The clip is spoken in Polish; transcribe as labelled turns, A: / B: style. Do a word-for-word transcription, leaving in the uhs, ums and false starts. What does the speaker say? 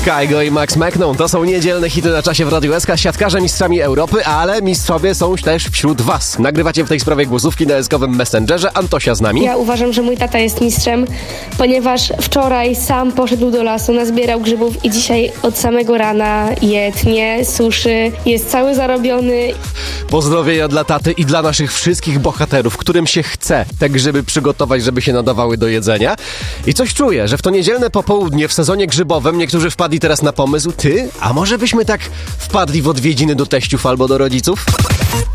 A: Kygo i Max Mcną to są niedzielne hity na czasie w Radiu S K. Siatkarze mistrzami Europy, ale mistrzowie są też wśród was. Nagrywacie w tej sprawie głosówki na eskowym Messengerze. Antosia z nami.
B: Ja uważam, że mój tata jest mistrzem, ponieważ wczoraj sam poszedł do lasu, nazbierał grzybów i dzisiaj od samego rana je tnie, suszy, jest cały zarobiony.
A: Pozdrowienia dla taty i dla naszych wszystkich bohaterów, którym się chce te grzyby przygotować, żeby się nadawały do jedzenia. I coś czuję, że w to niedzielne popołudnie w sezonie grzybowym niektórzy wpadli teraz na pomysł, ty, a może byśmy tak wpadli w odwiedziny do teściów albo do rodziców?